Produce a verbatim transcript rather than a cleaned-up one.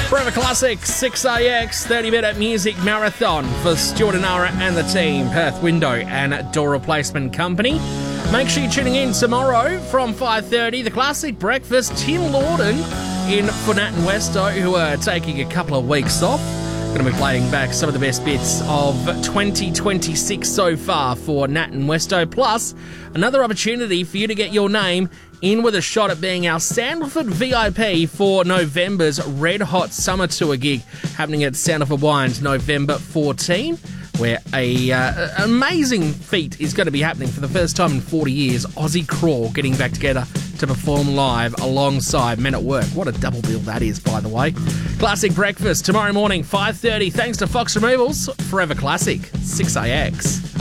Forever Classic, six A X, thirty minute music marathon for Stuart and Nara and the team, Perth Window and Door Replacement Company. Make sure you're tuning in tomorrow from five thirty, the Classic Breakfast. Tim Lawden in for Nat and Westo, who are taking a couple of weeks off. Going to be playing back some of the best bits of twenty twenty-six so far for Nat and Westo, plus another opportunity for you to get your name in with a shot at being our Sandalford V I P for November's Red Hot Summer Tour gig happening at Sandalford Wines November fourteenth, where a uh, amazing feat is going to be happening for the first time in forty years. Aussie Crawl getting back together to perform live alongside Men at Work. What a double bill that is, by the way. Classic Breakfast tomorrow morning, five thirty. Thanks to Fox Removals. Forever Classic, six A X.